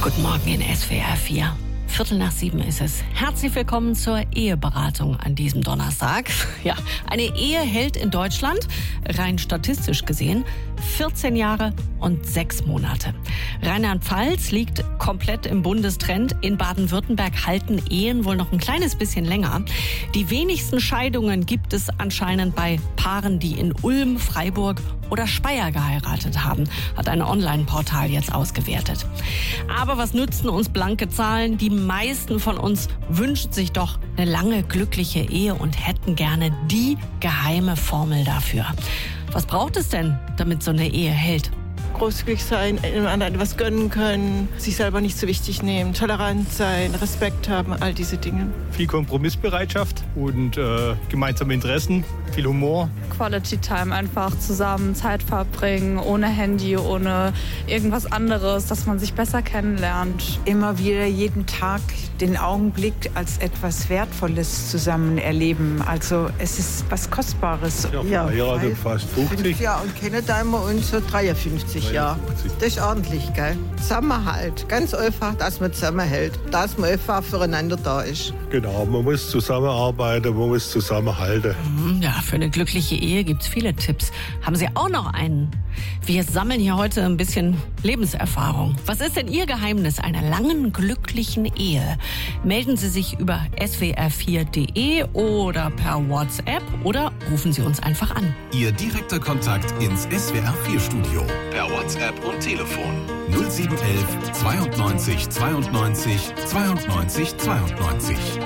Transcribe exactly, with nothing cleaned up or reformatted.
Guten Morgen in S W R vier. Viertel nach sieben ist es. Herzlich willkommen zur Eheberatung an diesem Donnerstag. Ja, eine Ehe hält in Deutschland, rein statistisch gesehen, vierzehn Jahre und sechs Monate. Rheinland-Pfalz liegt komplett im Bundestrend. In Baden-Württemberg halten Ehen wohl noch ein kleines bisschen länger. Die wenigsten Scheidungen gibt es anscheinend bei Paaren, die in Ulm, Freiburg oder Speyer geheiratet haben, hat ein Online-Portal jetzt ausgewertet. Aber was nützen uns blanke Zahlen? Die meisten von uns wünschen sich doch eine lange, glückliche Ehe und hätten gerne die geheime Formel dafür. Was braucht es denn, damit so eine Ehe hält? Großzügig sein, dem anderen etwas gönnen können, sich selber nicht so wichtig nehmen, tolerant sein, Respekt haben, all diese Dinge. Viel Kompromissbereitschaft und äh, gemeinsame Interessen, viel Humor. Quality Time, einfach zusammen Zeit verbringen, ohne Handy, ohne irgendwas anderes, dass man sich besser kennenlernt. Immer wieder jeden Tag den Augenblick als etwas Wertvolles zusammen erleben. Also es ist was Kostbares. Ja, verheiratet fast fünfzig. Ja, und kennen da immer uns so dreiundfünfzig Jahre. Das ist ordentlich, gell? Zusammenhalt. Ganz einfach, dass man zusammenhält. Dass man einfach füreinander da ist. Genau, man muss zusammenarbeiten, man muss zusammenhalten. Ja, für eine glückliche Ehe gibt es viele Tipps. Haben Sie auch noch einen? Wir sammeln hier heute ein bisschen Lebenserfahrung. Was ist denn Ihr Geheimnis einer langen, glücklichen Ehe? Melden Sie sich über S W R vier punkt de oder per WhatsApp oder rufen Sie uns einfach an. Ihr direkter Kontakt ins S W R vier Studio per WhatsApp und Telefon null sieben eins eins zweiundneunzig zweiundneunzig zweiundneunzig zweiundneunzig.